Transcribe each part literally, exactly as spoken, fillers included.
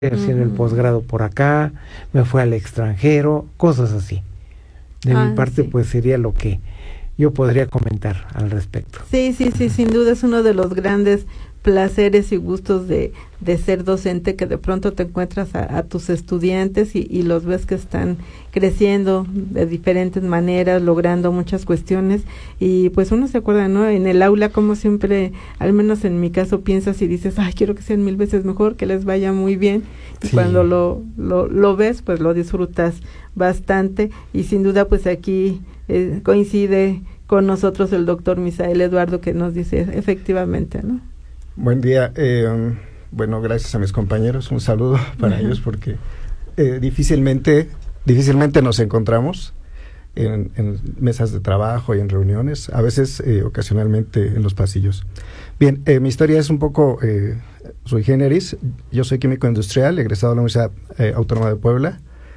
hacer el posgrado por acá, me fui al extranjero, cosas así. De ah, mi parte, sí. pues sería lo que yo podría comentar al respecto. Sí, sí, sí, sin duda es uno de los grandes placeres y gustos de, de ser docente, que de pronto te encuentras a, a tus estudiantes y, y los ves que están creciendo de diferentes maneras, logrando muchas cuestiones, y pues uno se acuerda, ¿no? En el aula, como siempre, al menos en mi caso, piensas y dices, ay, quiero que sean mil veces mejor, que les vaya muy bien, y Sí. cuando lo, lo, lo ves, pues lo disfrutas bastante, y sin duda, pues aquí eh, coincide con nosotros el doctor Misael Eduardo, que nos dice efectivamente, ¿no? Buen día. Eh, bueno, gracias a mis compañeros. Un saludo para uh-huh. ellos porque eh, difícilmente, difícilmente nos encontramos en, en mesas de trabajo y en reuniones, a veces eh, ocasionalmente en los pasillos. Bien, eh, mi historia es un poco eh, sui generis. Yo soy químico industrial, egresado de la Universidad eh, Autónoma de Puebla,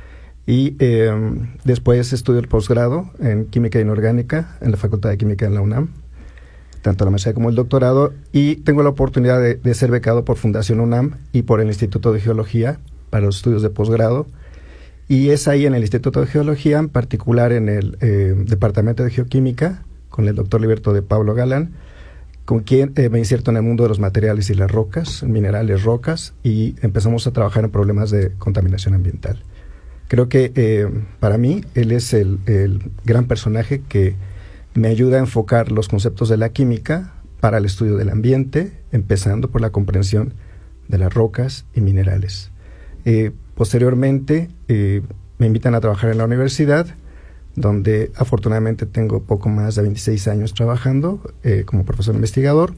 y eh, después estudio el posgrado en Química Inorgánica en la Facultad de Química en la UNAM, tanto la maestría como el doctorado, y tengo la oportunidad de, de ser becado por Fundación UNAM y por el Instituto de Geología para los estudios de posgrado, y es ahí en el Instituto de Geología, en particular en el eh, Departamento de Geoquímica, con el doctor Liberto de Pablo Galán, con quien eh, me inserto en el mundo de los materiales y las rocas, minerales, rocas, y empezamos a trabajar en problemas de contaminación ambiental. Creo que eh, para mí él es el, el gran personaje que me ayuda a enfocar los conceptos de la química para el estudio del ambiente, empezando por la comprensión de las rocas y minerales. Eh, posteriormente, eh, me invitan a trabajar en la universidad, donde afortunadamente tengo poco más de veintiséis años trabajando eh, como profesor investigador.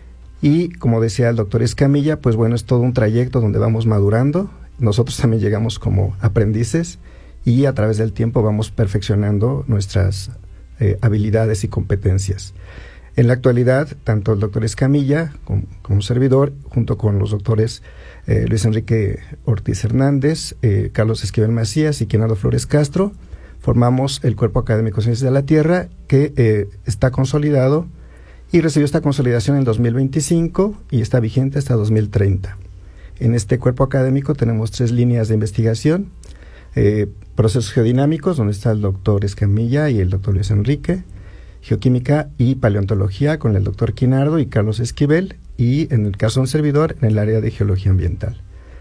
Y como decía el doctor Escamilla, pues bueno, es todo un trayecto donde vamos madurando. Nosotros también llegamos como aprendices y a través del tiempo vamos perfeccionando nuestras Eh, habilidades y competencias. En la actualidad, tanto el doctor Escamilla como, como un servidor, junto con los doctores eh, Luis Enrique Ortiz Hernández, eh, Carlos Esquivel Macías y Quinaldo Flores Castro, formamos el Cuerpo Académico Ciencias de la Tierra, que eh, está consolidado y recibió esta consolidación en dos mil veinticinco y está vigente hasta dos mil treinta. En este cuerpo académico tenemos tres líneas de investigación: Eh, procesos geodinámicos, donde está el doctor Escamilla y el doctor Luis Enrique; geoquímica y paleontología con el doctor Quinardo y Carlos Esquivel; y en el caso de un servidor, en el área de geología ambiental.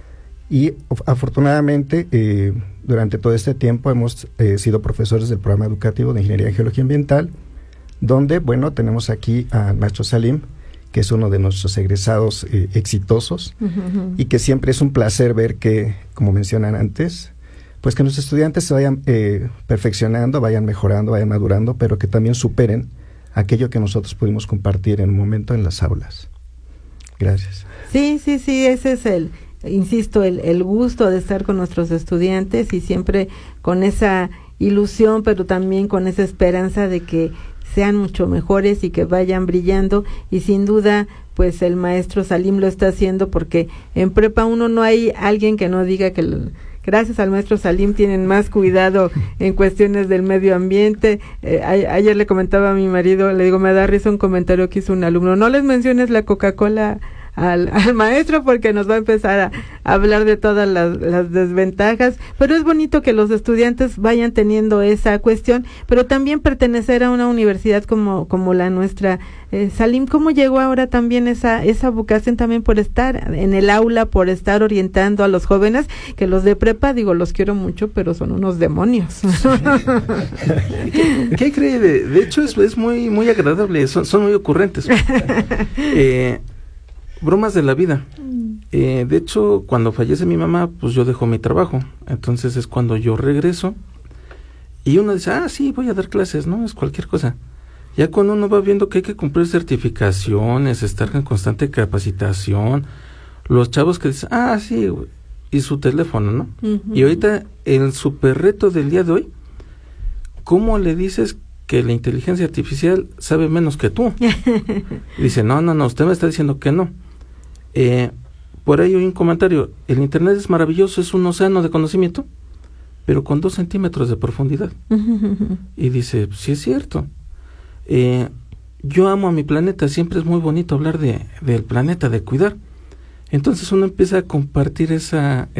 Y afortunadamente, eh, durante todo este tiempo hemos eh, sido profesores del programa educativo de Ingeniería en Geología Ambiental, donde, bueno, tenemos aquí al maestro Salim, que es uno de nuestros egresados eh, exitosos, uh-huh. y que siempre es un placer ver que, como mencionan antes, pues que nuestros estudiantes se vayan eh, perfeccionando, vayan mejorando, vayan madurando, pero que también superen aquello que nosotros pudimos compartir en un momento en las aulas. Gracias. Sí, sí, sí, ese es el, insisto, el, el gusto de estar con nuestros estudiantes, y siempre con esa ilusión, pero también con esa esperanza de que sean mucho mejores y que vayan brillando, y sin duda, pues el maestro Salim lo está haciendo, porque en prepa uno no hay alguien que no diga que lo, gracias al maestro Salim tienen más cuidado en cuestiones del medio ambiente. Eh, a, ayer le comentaba a mi marido, le digo, me da risa un comentario que hizo un alumno: no les menciones la Coca-Cola al, al maestro, porque nos va a empezar a, a hablar de todas las, las desventajas. Pero es bonito que los estudiantes vayan teniendo esa cuestión, pero también pertenecer a una universidad como, como la nuestra. Eh, Salim, ¿cómo llegó ahora también esa, esa vocación también por estar en el aula, por estar orientando a los jóvenes? Que los de prepa, digo, los quiero mucho, pero son unos demonios. ¿Qué, qué cree? De, de hecho, es, es muy, muy agradable, son, son muy ocurrentes. Eh, bromas de la vida. Eh, de hecho, cuando fallece mi mamá, pues yo dejo mi trabajo. Entonces es cuando yo regreso y uno dice, ah, sí, voy a dar clases, ¿no? Es cualquier cosa. Ya cuando uno va viendo que hay que cumplir certificaciones, estar en constante capacitación, los chavos que dicen, ah, sí, y su teléfono, ¿no? Uh-huh. Y ahorita el super reto del día de hoy, ¿cómo le dices que la inteligencia artificial sabe menos que tú? Dice, no, no, no, usted me está diciendo que no. Eh, por ahí hay un comentario: el internet es maravilloso, es un océano de conocimiento, pero con dos centímetros de profundidad. Y dice, sí es cierto. Eh, yo amo a mi planeta, siempre es muy bonito hablar de del planeta, de cuidar, Entonces uno empieza a compartir esa